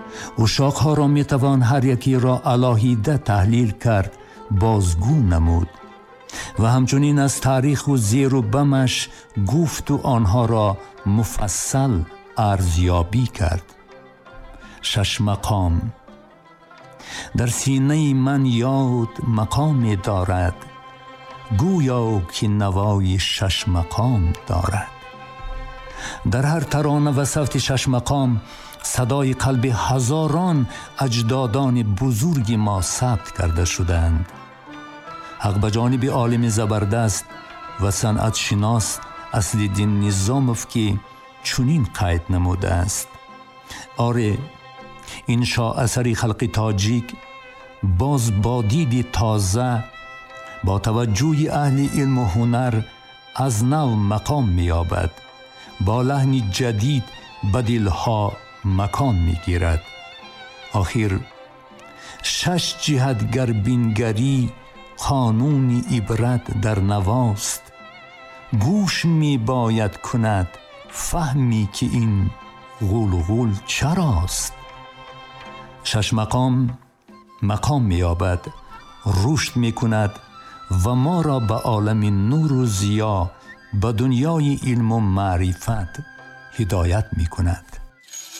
اشاق‌ها را می توان هر یکی را علاهیده تحلیل کرد، بازگو نمود و همچنین از تاریخ و زیر و بمش گفت و آنها را مفصل ارزیابی کرد. 6 مقام. در سینه من یاد مقامی دارد، گویا که نوای 6 مقام دارد. در هر ترانه و صوت 6 مقام صدای قلب هزاران اجدادان بزرگ ما ثبت کرده شدند. حق به جانب عالم زبردست و صنعت شناس اصل‌الدین نظاموف که چنین قید نموده است: آره، این اثری خلق تاجیک باز با دید تازه با توجه اهل علم و هنر از نو مقام می‌یابد، با لحن جدید به دلها مکان می‌گیرد. آخر 6 جهت گر بینگری قانون عبرت در نواست، گوش می باید کند فهمی که این غلغل چراست. 6 مقام مقام می یابد، رشد می کند و ما را به عالم نور و ضیا، به دنیای علم و معرفت هدایت می کند.